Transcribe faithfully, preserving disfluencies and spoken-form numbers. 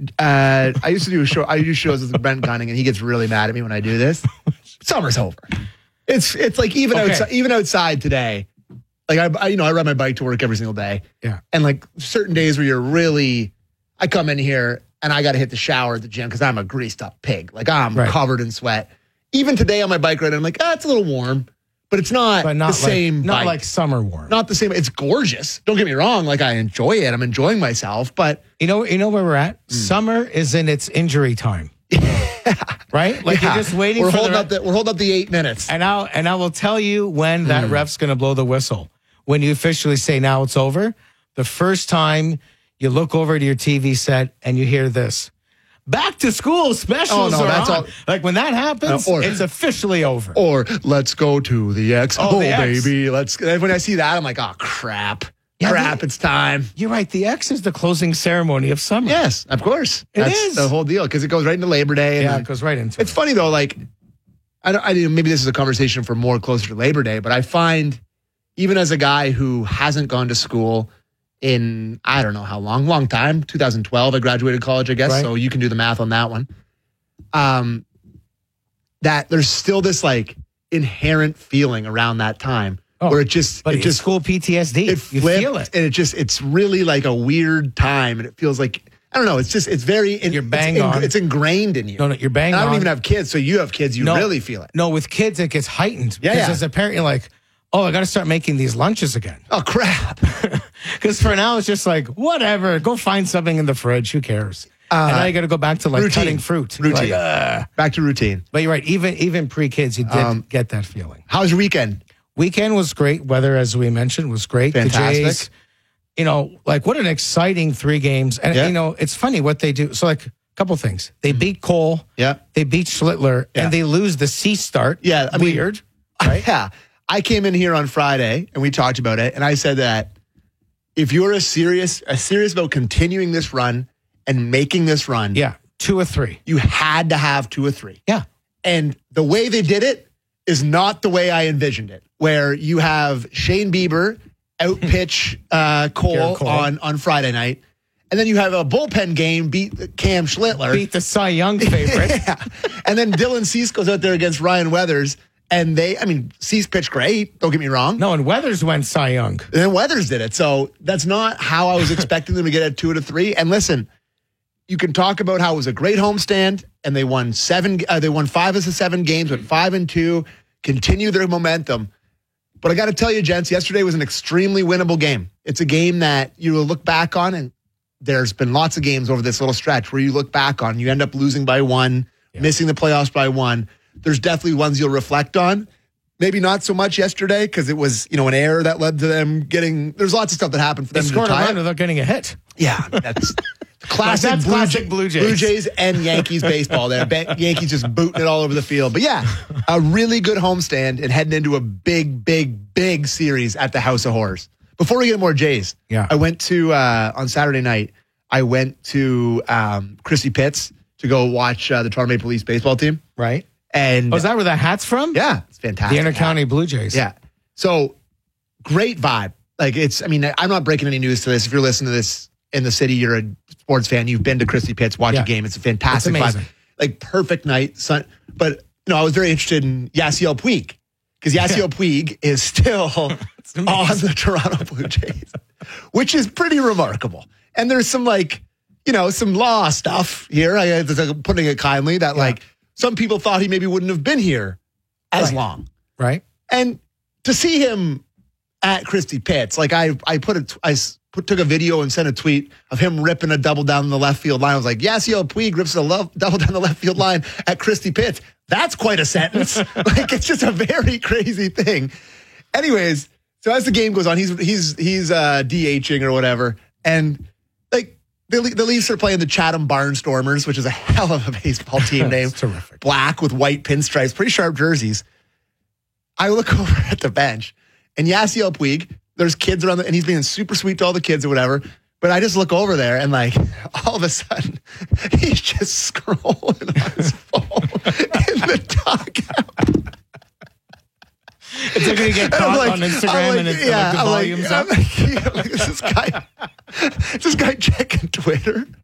uh, I used to do a show. I do shows with Brent Gunning, and he gets really mad at me when I do this. Summer's over. It's it's like even Okay. outside, even outside today. Like I, I, you know, I ride my bike to work every single day. Yeah. And like certain days where you're really, I come in here and I got to hit the shower at the gym because I'm a greased up pig. Like I'm Right. covered in sweat. Even today on my bike ride, I'm like, ah, it's a little warm, but it's not, But not the like, same. Not bike. like summer warm. Not the same. It's gorgeous. Don't get me wrong. Like I enjoy it. I'm enjoying myself, but You know, you know where we're at? Mm. Summer is in its injury time. Right? Like yeah, you're just waiting we're for holding the, up the we're holding up the eight minutes. and I and I will tell you when that Hmm. ref's going to blow the whistle. When you officially say now it's over, the first time you look over to your T V set and you hear this. Back to school specials Oh, no, are that's on. all- Like when that happens, Uh, or- it's officially over. Or let's go to the X. Oh, Oh, the X. baby. Let's. When I see that, I'm like, oh crap, Yeah, crap. the- It's time. You're right. The X is the closing ceremony of summer. Yes, of course. It That's is. the whole deal because it goes right into Labor Day. And Yeah, then- it goes right into it's it. funny though. Like, I don't. I mean, maybe this is a conversation for more closer to Labor Day, but I find even as a guy who hasn't gone to school in I don't know how long, long time. two thousand twelve, I graduated college, I guess. Right. So you can do the math on that one. Um, that there's still this like inherent feeling around that time Oh, where it just But it it's just school P T S D. it You flipped, feel it. and it just it's really like a weird time, and it feels like I don't know. It's just it's very in, You're bang it's, on. it's ingrained in you. No, no, you're bang And I don't on. even have kids, so you have kids. You No. really feel it. No, with kids, it gets heightened. Yeah, Because yeah. as a parent, you're like, oh, I got to start making these lunches again. Oh crap! Because for now, it's just like, whatever, go find something in the fridge. Who cares? Uh, and now you got to go back to like routine. cutting fruit. You're Routine. Like, "Ugh." Back to routine. But you're right. Even even pre kids, you did Um, get that feeling. How's your weekend? Weekend was great. Weather, as we mentioned, was great. Fantastic. The Jays, you know, like what an exciting three games. And, Yeah. you know, it's funny what they do. So, like, a couple things. They beat Cole. Yeah. They beat Schlittler. Yeah. And they lose the C start. Yeah, I mean- Weird. Right? Yeah. I came in here on Friday and we talked about it, and I said that if you're a serious, a serious about continuing this run and making this run, Yeah. Two or three. you had to have two or three. Yeah. And the way they did it is not the way I envisioned it, where you have Shane Bieber outpitch uh, Cole, Garrett Cole. on on Friday night, and then you have a bullpen game beat Cam Schlittler, Beat the Cy Young favorite. yeah. and then Dylan Cease goes out there against Ryan Weathers, and they, I mean, Cease pitched great. Don't get me wrong. No, and Weathers went Cy Young. And then Weathers did it. So that's not how I was expecting them to get at two to three. And listen, you can talk about how it was a great homestand and they won seven, uh, they won five of the seven games, went five and two, continue their momentum. But I got to tell you, gents, yesterday was an extremely winnable game. It's a game that you will look back on, and there's been lots of games over this little stretch where you look back on, you end up losing by one, Yeah. missing the playoffs by one. There's definitely ones you'll reflect on. Maybe not so much yesterday because it was, you know, an error that led to them getting. There's lots of stuff that happened for They them to scored a tie run it. without getting a hit. Yeah, that's classic, that's Blue, classic Jay- Blue Jays. Blue Jays and Yankees baseball there. Ba- Yankees just booting it all over the field. But yeah, a really good homestand and heading into a big, big, big series at the House of Horrors. Before we get more Jays, Yeah. I went to, uh, on Saturday night, I went to um, Chrissy Pitts to go watch uh, the Toronto Maple Leafs baseball team. Right? And Oh, is that where that hat's from? yeah, it's The fantastic. Intercounty Blue Jays. Yeah. So great vibe. Like it's, I mean, I'm not breaking any news to this. If you're listening to this in the city, you're a sports fan, you've been to Chrissy Pitts, watch Yeah. a game. It's a fantastic It's vibe. amazing. Like perfect night. Sun, but, you know, I was very interested in Yasiel Puig because Yasiel Puig is still on the Toronto Blue Jays, which is pretty remarkable. And there's some like, you know, some law stuff here. I, I'm putting it kindly that Yeah. like some people thought he maybe wouldn't have been here as Right. long. Right? And to see him at Christy Pitts, like I, I put a, I s- put, took a video and sent a tweet of him ripping a double down the left field line. I was like, Yasiel Puig rips a love, double down the left field line at Christy Pitts. That's quite a sentence. Like it's just a very crazy thing. Anyways, so as the game goes on, he's he's he's uh, DHing or whatever, and like the the Leafs are playing the Chatham Barnstormers, which is a hell of a baseball team name. It's terrific. Black with white pinstripes, pretty sharp jerseys. I look over at the bench, and Yasiel Puig, there's kids around, the, and he's being super sweet to all the kids or whatever. But I just look over there, and like all of a sudden, he's just scrolling on his phone in the dugout. It's like when you get And I'm caught like- on Instagram I'm like, and, it's, yeah, and like the I'm like- volume's I'm up. like, yeah, like, is this guy, is this guy checking Twitter?